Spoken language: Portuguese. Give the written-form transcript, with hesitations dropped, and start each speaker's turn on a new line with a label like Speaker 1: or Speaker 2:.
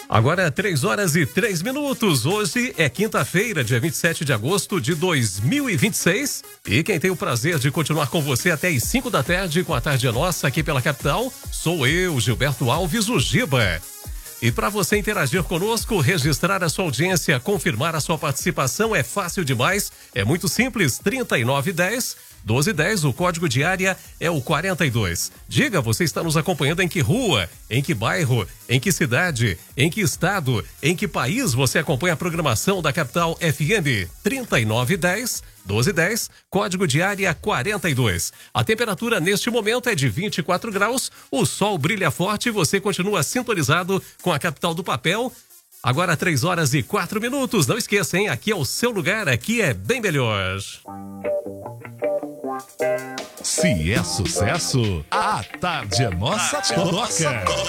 Speaker 1: Agora é 3h03. Hoje é quinta-feira, dia 27 de agosto de 2026. E quem tem o prazer de continuar com você até as 5 da tarde, com a Tarde é Nossa aqui pela capital, sou eu, Gilberto Alves, o Giba. E para você interagir conosco, registrar a sua audiência, confirmar a sua participação é fácil demais, é muito simples, 3910-1210, o código de área é o 42. Diga, você está nos acompanhando em que rua, em que bairro, em que cidade, em que estado, em que país você acompanha a programação da Capital FM? 3910-1210, código de área 42. A temperatura neste momento é de 24 graus, o sol brilha forte e você continua sintonizado com a Capital do Papel. Agora 3h04. Não esqueça, hein? Aqui é o seu lugar, aqui é bem melhor.
Speaker 2: Se é sucesso, a Tarde é Nossa toca.